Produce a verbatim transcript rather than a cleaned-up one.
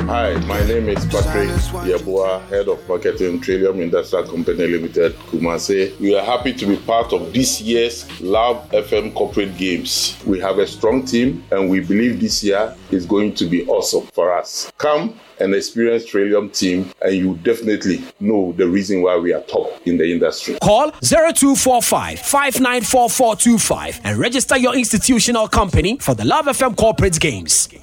Hi, my name is Patrick Yeboah, Head of Marketing, Trillium Industrial Company Limited, Kumasi. We are happy to be part of this year's Love F M Corporate Games. We have a strong team and we believe this year is going to be awesome for us. Come and experience Trillium team and you definitely know the reason why we are top in the industry. Call zero two four five, five nine four four two five and register your institutional company for the Love F M Corporate Games.